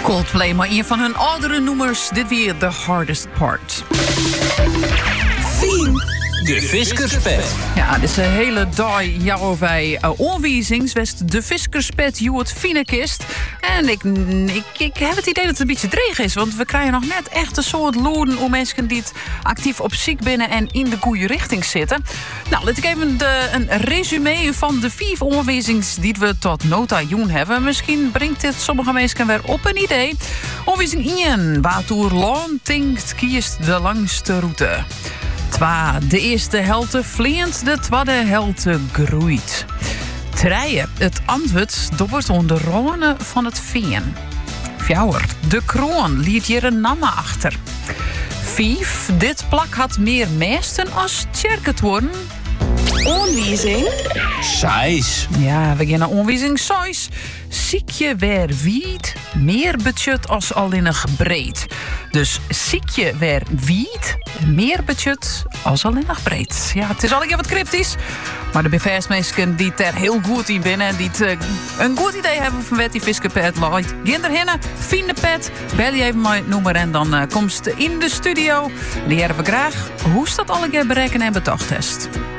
Coldplay, maar een van hun oudere nummers. Dit weer The Hardest Part. De Fiskerspet. Ja, dit is een hele dag jouw wij onwijzings. West de Fiskerspet, jou het Fienekist. En ik heb het idee dat het een beetje dreig is. Want we krijgen nog net echt een soort loeren om mensen die het actief op ziek binnen en in de goede richting zitten. Nou, laat ik even een resume van de 5 onwijzings die we tot nota joen hebben. Misschien brengt dit sommige mensen weer op een idee. Onwijzing 1. Waartoe Loon tinkt kiest de langste route. 2. De eerste helte vliegt, de tweede helte groeit. 3. Het antwoord wordt onder ronen van het veen. 4. De kroon liet hier een namme achter. 5. Dit plak had meer meesten als tjerket worden. Onwijzing 6. Ja, we gaan naar onwijzing 6. Ziekje weer wiet, meer budget als alleenig breed. Dus ziekje weer wiet, meer budget als alleenig breed. Ja, het is al een keer wat cryptisch. Maar de bevrijdsmensen die er heel goed in binnen en die een goed idee hebben van wat die Fiskerpet laat. Ga erheen, vind de pet, bel je even mijn nummer en dan komst in de studio. Leren we graag hoe ze dat alle keer bereiken en betocht test.